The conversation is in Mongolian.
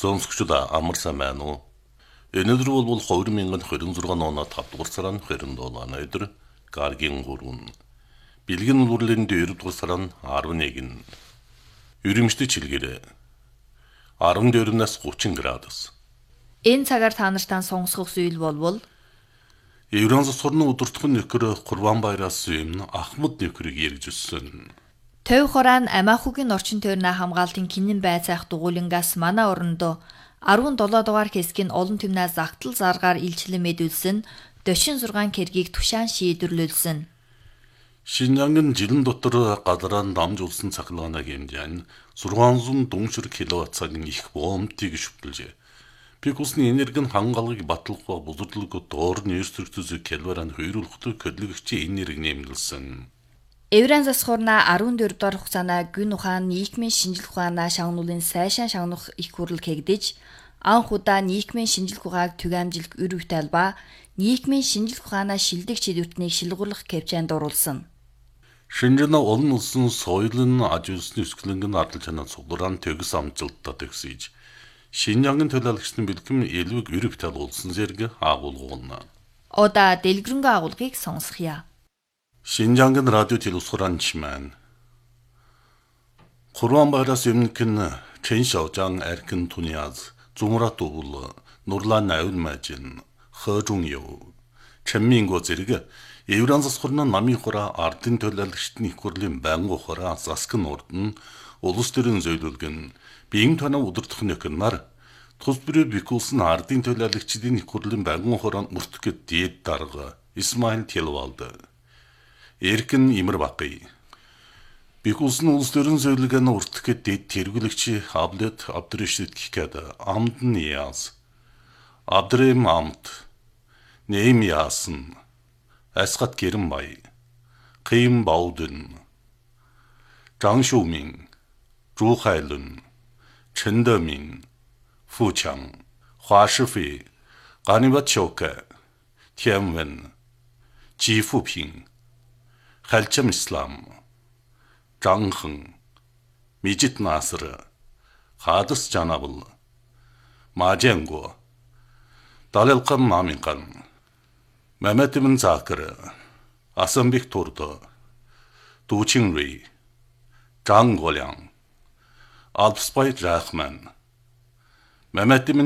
Сонсогчдаа амар сайн байна уу? Өнөөдөр бол 2026 оны 5 дугаар сарын 27 өдөр гаргийн 3. Бэлгэн улирлын 2 дугаар сарын 11. Ерөнхийдөө чилгэрээ 14-наас 30 градус. Энэ цагаар та нартай сонсох зүйл болвол Евран засварны удирдах нөхөр Курбан баяраас өмнө Ахмад нөхрийг ярьж өссөн. Төв хураан Амаахугийн орчин тойрны хамгаалтын кинэн байцаах дугуйлангаас манай орондоо 17 дугаар хэсгийн олон түмнээ загтал заргаар илчлэн мэдүүлсэн 46 кэргийг тушаан шийдвэрлүүлсэн. Шинжангийн жилэн дотор гадараа дамж улсын цахилгаанаа хэмжээ 600 дүншир киловатт-цагийн их бомбыг шүтэлжээ. Пикусны энергийн хангалагыг батлах бузарлаг доор нэрсэрчүүс киловаран хойруулахтай көдлөгчийн энерги нэмэлсэн. Евран засварна 14 дугаар хугацаана гүн ухаан нийгмийн шинжилх ухаанаа шагнуулын сайшаан шагнах их хурал кэгдэж анх удаа нийгмийн шинжилх ухааг түгээмжилэх үр үетэй ба нийгмийн шинжилх ухаанаа шилдэг чиглэлтнийг шилгуулах кэвчээнд оруулсан. Шинжэна олон улсын соёлын аж үйлсний өсгөлөнгөн ардал чанаа цугларан төгс амжилттай төгсөж Шинжангийн төлөөлөгчдийн бэлгэм элвэг үр үетэй болсон зэрэг агуулгуулна. Ода дэлгэрэнгүй агуулгыг сонсхийа. Шинжангийн радио телевизоран Курбан баяраас өмнө Чэн Шаожан Аркин Туниаз Зумрат ул Нурлан Наулмажин Хөжүнё Чэнминго зэрэг Евран засварны намын хураа ардын төлөөлөгчдийн их хурлын байнгын хураа Заскын урд улс төрийн зөвлөлгөн биеийн танаа удирдах нөхөр нар тус бүрээ бикулсын ардын төлөөлөгчдийн их хурлын байнгын хураанд мөртгөд дээд дарга Исмаил Телвалд Эркин Имэрбакый бикулсын улс төрийн зөвлөлгөнд уртгөд дээд тэргүүлэгч Аблет Абдрашид Кикад Амдн Яс Абдрем Амт Нэм Ясын Асгат Гэрэнбай Ким Баудын Жан Шумин Зhu Хайлун Чэн Дэмин Фу Чан Хуа Шифэй Ганибат Чока Тян Вэн Жи Фупин Халчам Ислам Жан Хэн Мижит Наср Хадас Жанабл Мажэнго Далэлкан Маминкан Мэмэт Ибн Закыр Асанбек Турдо Ду Чинрэй Жан Голян Алпспай Рахман Мэмэт